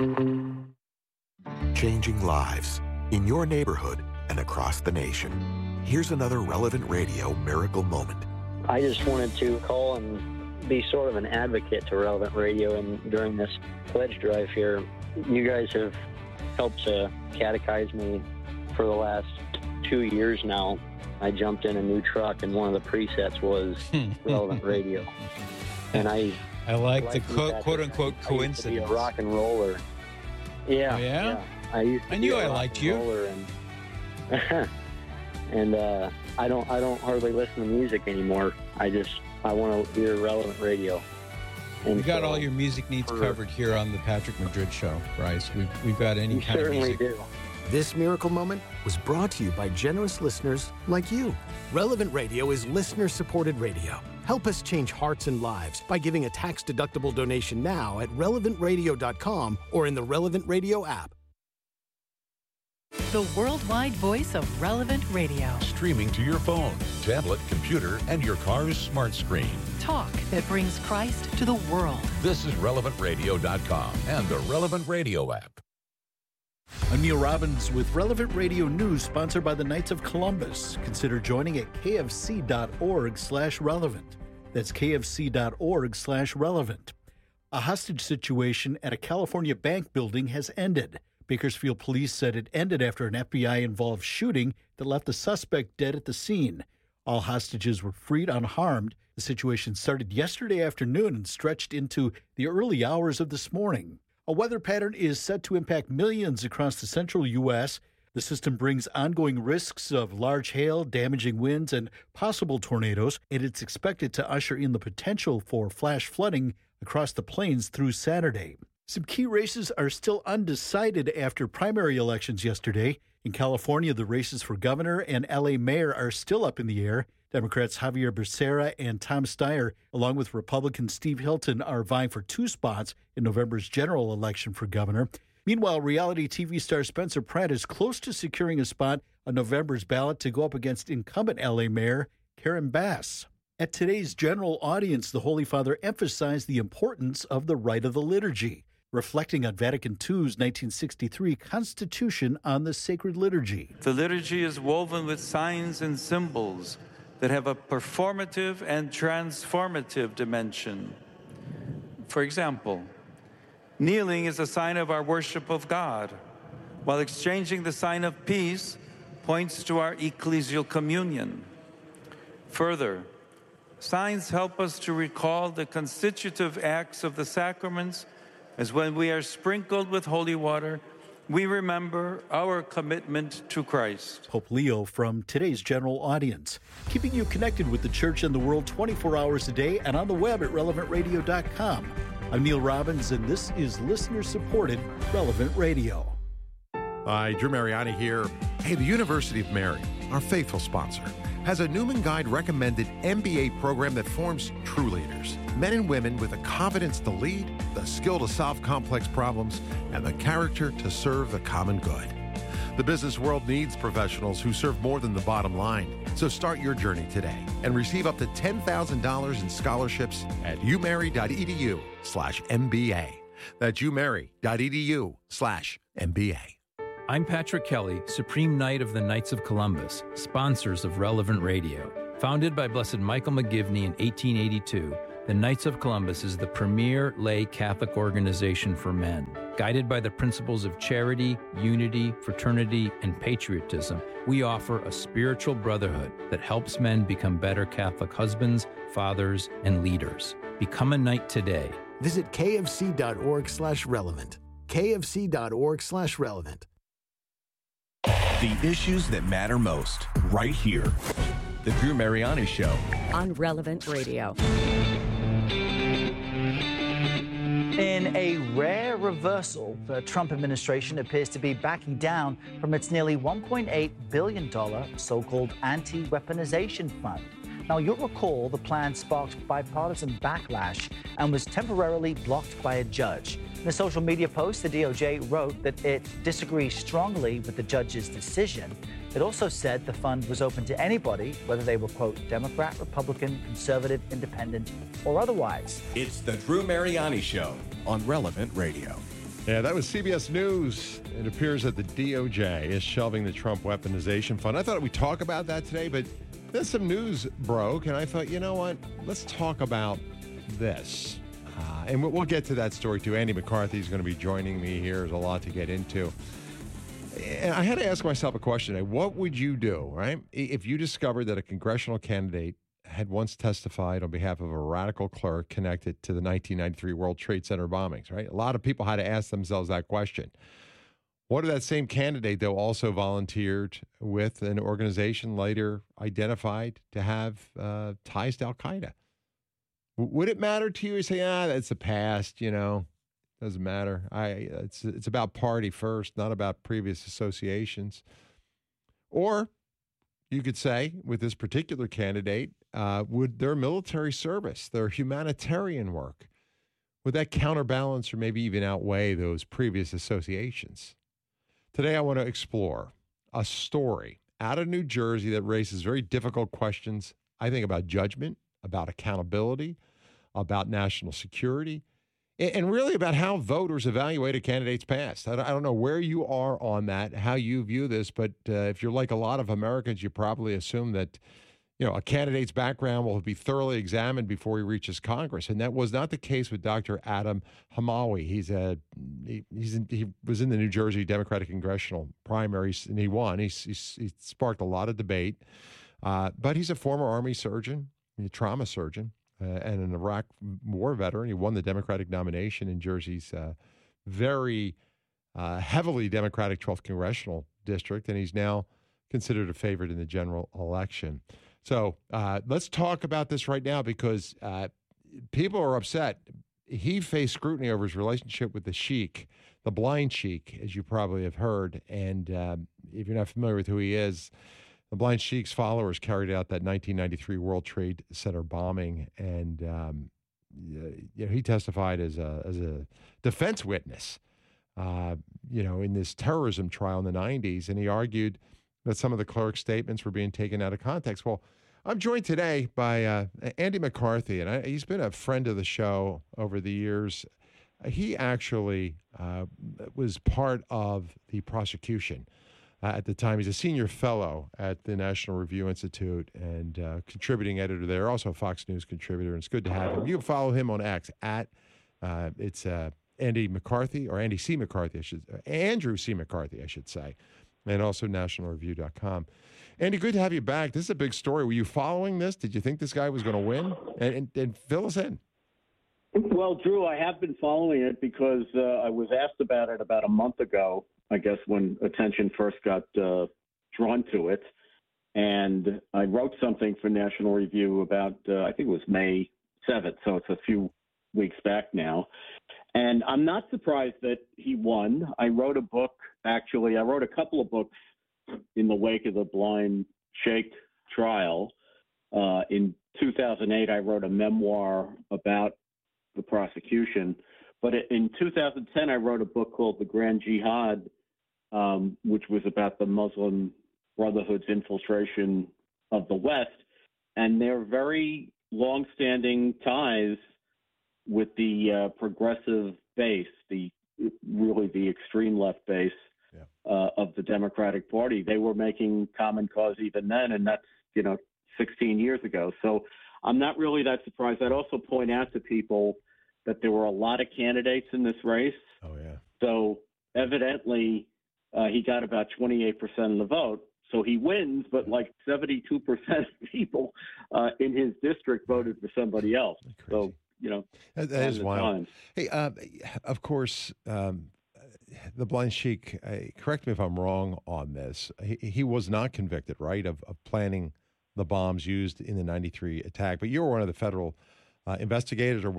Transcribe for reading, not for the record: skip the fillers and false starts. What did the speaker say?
Changing lives in your neighborhood and across the nation. Here's another Relevant Radio miracle moment. I just wanted to call and be sort of an advocate to Relevant Radio, and during this pledge drive here, you guys have helped to catechize me for the last 2 years now. I jumped in a new truck, and one of the presets was Relevant Radio. And I like the quote-unquote coincidence. I used to be a rock and roller. Yeah. Oh, yeah? I used to I be knew a I rock liked and you. roller, and I don't hardly listen to music anymore. I want to hear Relevant Radio. And we got all your music needs covered here on the Patrick Madrid Show, Bryce. We've got any kind of music. We certainly do. This miracle moment was brought to you by generous listeners like you. Relevant Radio is listener-supported radio. Help us change hearts and lives by giving a tax-deductible donation now at relevantradio.com or in the Relevant Radio app. The worldwide voice of Relevant Radio. Streaming to your phone, tablet, computer, and your car's smart screen. Talk that brings Christ to the world. This is relevantradio.com and the Relevant Radio app. I'm Neil Robbins with Relevant Radio News, sponsored by the Knights of Columbus. Consider joining at kfc.org/relevant. That's kfc.org/relevant. A hostage situation at a California bank building has ended. Bakersfield police said it ended after an FBI-involved shooting that left the suspect dead at the scene. All hostages were freed unharmed. The situation started yesterday afternoon and stretched into the early hours of this morning. A weather pattern is set to impact millions across the central U.S. The system brings ongoing risks of large hail, damaging winds, and possible tornadoes, and it's expected to usher in the potential for flash flooding across the plains through Saturday. Some key races are still undecided after primary elections yesterday. In California, the races for governor and L.A. mayor are still up in the air. Democrats Javier Becerra and Tom Steyer, along with Republican Steve Hilton, are vying for 2 spots in November's general election for governor. Meanwhile, reality TV star Spencer Pratt is close to securing a spot on November's ballot to go up against incumbent L.A. Mayor Karen Bass. At today's general audience, the Holy Father emphasized the importance of the rite of the liturgy, reflecting on Vatican II's 1963 Constitution on the Sacred Liturgy. The liturgy is woven with signs and symbols that have a performative and transformative dimension. For example, kneeling is a sign of our worship of God, while exchanging the sign of peace points to our ecclesial communion. Further, signs help us to recall the constitutive acts of the sacraments, as when we are sprinkled with holy water, we remember our commitment to Christ. Pope Leo from today's general audience, keeping you connected with the church and the world 24 hours a day and on the web at relevantradio.com. I'm Neil Robbins, and this is listener-supported Relevant Radio. Hi, Drew Mariani here. Hey, the University of Mary, our faithful sponsor, has a Newman Guide recommended MBA program that forms true leaders. Men and women with the confidence to lead, the skill to solve complex problems, and the character to serve the common good. The business world needs professionals who serve more than the bottom line. So start your journey today and receive up to $10,000 in scholarships at umary.edu/MBA. That's umary.edu/MBA. I'm Patrick Kelly, Supreme Knight of the Knights of Columbus, sponsors of Relevant Radio. Founded by Blessed Michael McGivney in 1882, the Knights of Columbus is the premier lay Catholic organization for men. Guided by the principles of charity, unity, fraternity, and patriotism, we offer a spiritual brotherhood that helps men become better Catholic husbands, fathers, and leaders. Become a knight today. Visit kfc.org/relevant. kfc.org/relevant. The issues that matter most, right here. The Drew Mariani Show. On Relevant Radio. In a rare reversal, the Trump administration appears to be backing down from its nearly $1.8 billion so-called anti-weaponization fund. Now, you'll recall the plan sparked bipartisan backlash and was temporarily blocked by a judge. In a social media post, the DOJ wrote that it disagrees strongly with the judge's decision. It also said the fund was open to anybody, whether they were, quote, Democrat, Republican, conservative, independent, or otherwise. It's the Drew Mariani Show on Relevant Radio. Yeah, that was CBS News. It appears that the DOJ is shelving the Trump weaponization fund. I thought we'd talk about that today, but then some news broke, and I thought, you know what? Let's talk about this. And we'll get to that story, too. Andy McCarthy is going to be joining me here. There's a lot to get into. And I had to ask myself a question. What would you do, right, if you discovered that a congressional candidate had once testified on behalf of a radical clerk connected to the 1993 World Trade Center bombings, right? A lot of people had to ask themselves that question. What if that same candidate, though, also volunteered with an organization later identified to have ties to al-Qaeda? Would it matter to you? You say, that's the past, doesn't matter. It's about party first, not about previous associations. Or you could say, with this particular candidate, would their military service, their humanitarian work, would that counterbalance or maybe even outweigh those previous associations? Today, I want to explore a story out of New Jersey that raises very difficult questions, I think, about judgment, about accountability, about national security, and really about how voters evaluate a candidate's past. I don't know where you are on that, how you view this, but if you're like a lot of Americans, you probably assume that a candidate's background will be thoroughly examined before he reaches Congress, and that was not the case with Dr. Adam Hamawi. He was in the New Jersey Democratic congressional primaries, and he won. He sparked a lot of debate, but he's a former Army surgeon, a trauma surgeon, and an Iraq war veteran. He won the Democratic nomination in Jersey's very heavily Democratic 12th congressional district, and he's now considered a favorite in the general election. So let's talk about this right now because people are upset. He faced scrutiny over his relationship with the Sheik, the blind Sheik, as you probably have heard. And if you're not familiar with who he is, the blind Sheik's followers carried out that 1993 World Trade Center bombing. And he testified as a defense witness, in this terrorism trial in the 90s. And he argued that some of the clerk's statements were being taken out of context. Well, I'm joined today by Andy McCarthy, and he's been a friend of the show over the years. He actually was part of the prosecution at the time. He's a senior fellow at the National Review Institute and contributing editor there, also a Fox News contributor, and it's good to have him. You can follow him on X at it's Andy McCarthy, or Andy C. McCarthy, Andrew C. McCarthy, I should say, and also nationalreview.com. Andy, good to have you back. This is a big story. Were you following this? Did you think this guy was going to win? And fill us in. Well, Drew, I have been following it because I was asked about it about a month ago, I guess, when attention first got drawn to it. And I wrote something for National Review about, I think it was May 7th, so it's a few weeks back now. And I'm not surprised that he won. I wrote a book, actually. I wrote a couple of books in the wake of the blind Sheikh trial. In 2008, I wrote a memoir about the prosecution. But in 2010, I wrote a book called The Grand Jihad, which was about the Muslim Brotherhood's infiltration of the West. And their very long-standing ties with the progressive base, the extreme left base of the Democratic Party. They were making common cause even then, and that's 16 years ago. So I'm not really that surprised. I'd also point out to people that there were a lot of candidates in this race. Oh yeah. So evidently he got about 28% of the vote. So he wins, but like 72% of people in his district voted for somebody else. So that is wild. Hey, of course, the blind Sheik, correct me if I'm wrong on this, he was not convicted, right, of planning the bombs used in the 93 attack. But you were one of the federal investigators, or